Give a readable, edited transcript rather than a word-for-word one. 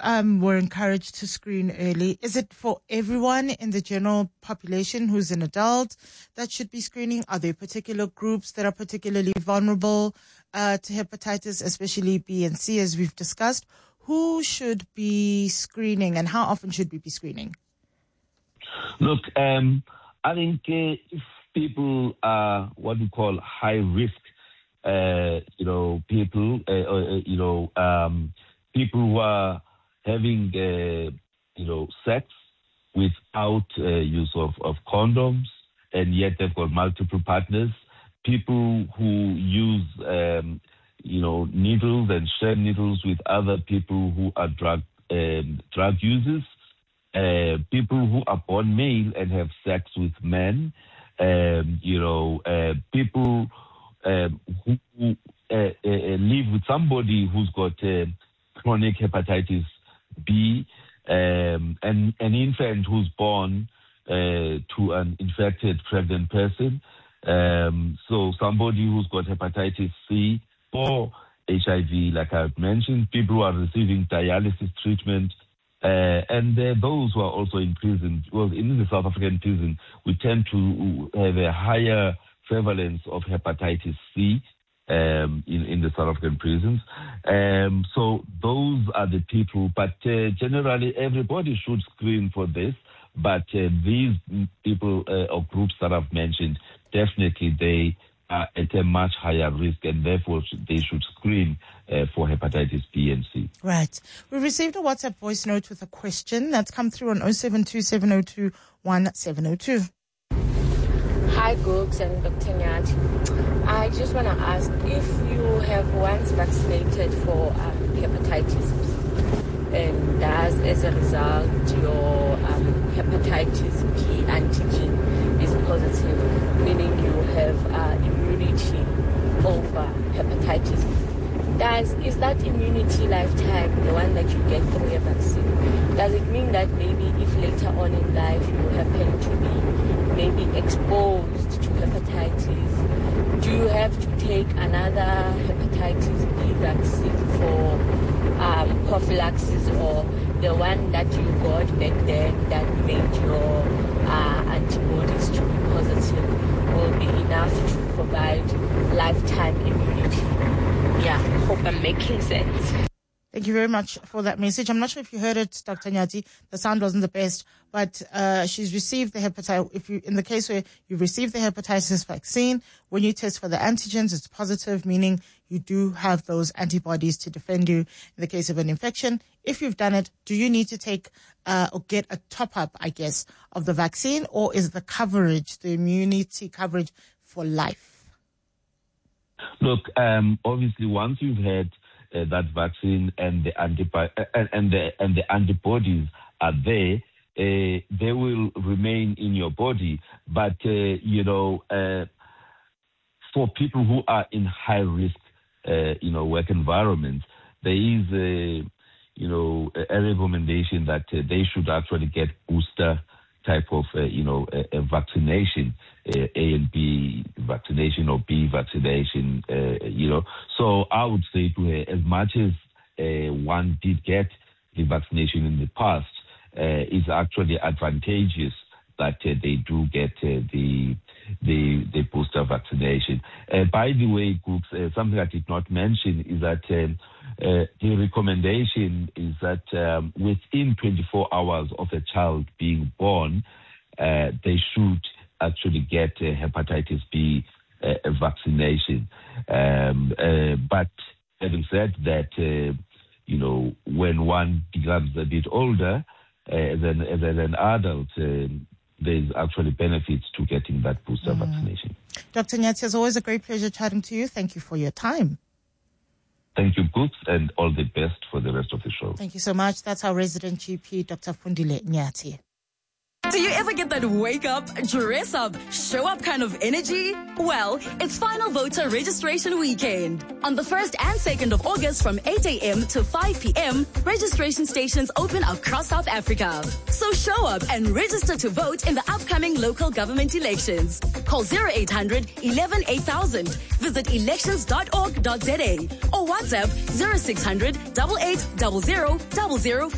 were encouraged to screen early. Is it for everyone in the general population who's an adult that should be screening? Are there particular groups that are particularly vulnerable to hepatitis, especially B and C, as we've discussed? Who should be screening, and how often should we be screening? Look, I think if people are what we call high risk, people, people who are having, sex without use of condoms, and yet they've got multiple partners. People who use, needles and share needles with other people who are drug users. People who are born male and have sex with men. People who live with somebody who's got chronic hepatitis B, and an infant who's born to an infected pregnant person. So somebody who's got hepatitis C or HIV, like I've mentioned, people who are receiving dialysis treatment, and those who are also in prison. Well, in the South African prison, we tend to have a higher prevalence of hepatitis C in the South African prisons. So those are the people, but generally everybody should screen for this. But these people or groups that I've mentioned, definitely they are at a much higher risk, and therefore they should screen for hepatitis B and C. Right. We received a WhatsApp voice note with a question that's come through on 0727021702. Hi, Gooks and Dr. Nyati. I just want to ask, if you have once vaccinated for hepatitis B, and as a result your hepatitis B antigen is positive, meaning you have immunity over hepatitis B, is that immunity lifetime, the one that you get through a vaccine? Does it mean that maybe if later on in life you happen to be maybe exposed to hepatitis, do you have to take another hepatitis B vaccine for prophylaxis, or the one that you got back then that made your antibodies to be positive will be enough to provide lifetime immunity? Yeah, hope I'm making sense. Thank you very much for that message. I'm not sure if you heard it, Dr. Nyati. The sound wasn't the best, but she's received the hepatitis. In the case where you receive the hepatitis vaccine, when you test for the antigens, it's positive, meaning you do have those antibodies to defend you in the case of an infection. If you've done it, do you need to take or get a top-up, I guess, of the vaccine, or is the coverage, the immunity coverage for life? Look, obviously, once you've had that vaccine and the antibodies are there, they will remain in your body. But for people who are in high risk, work environments, there is a recommendation that they should actually get booster type of a vaccination, A and B vaccination or B vaccination, So I would say to her, as much as one did get the vaccination in the past, it's actually advantageous that they do get the booster vaccination. By the way, groups, something I did not mention is that the recommendation is that within 24 hours of a child being born, they should actually get hepatitis B vaccination. But having said that, when one becomes a bit older, as an adult, there's actually benefits to getting that booster vaccination. Dr. Nyati, it's always a great pleasure chatting to you. Thank you for your time. Thank you, Gooks, and all the best for the rest of the show. Thank you so much. That's our resident GP, Dr. Fundile Nyati. Do you ever get that wake up, dress up, show up kind of energy? Well, it's final voter registration weekend. On the 1st and 2nd of August from 8 a.m. to 5 p.m., registration stations open across South Africa. So show up and register to vote in the upcoming local government elections. Call 0800 11 8000, visit elections.org.za or WhatsApp 0600 8800 005.